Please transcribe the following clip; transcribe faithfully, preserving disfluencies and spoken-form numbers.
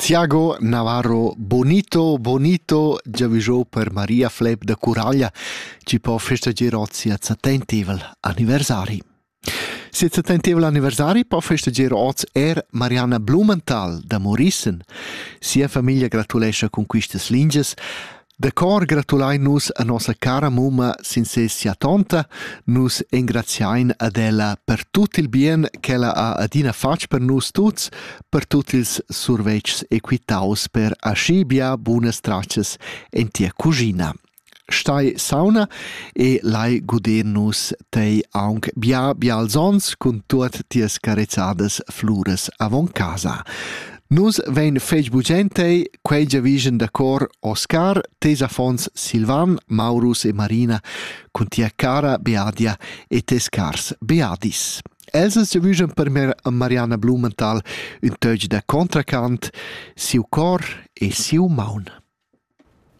Tiago Navarro Bonito, Bonito, già viso per Maria Fleb da Curaglia, ci può festeggiare oggi il settantesimo anniversari. Se il settantesimo anniversari può festeggiare oggi er Mariana Blumenthal da Morissen. Sia famiglia gratulesce con queste linges. De cor gratulai nus a nostra cara mumma sinse sia tonta, nus ingraziain ad ella per tutto il bien che ella ha adina fac per nus tuts, per tutti ils survegs equitaus per asci bia buonas traces en tia cugina. Stai sauna e lai guder nus tei aunc bia bialzons con tuot ties carezzadas flures avon casa. Nus vein fech bugentei, quei già vision d'acor Oscar, tes Afons Silvan, Maurus e Marina, con tia cara Beadia e tes cars Beadis. Elsas già vision per mer Mariana Blumenthal un teug da contracant, siu cor e siu maun.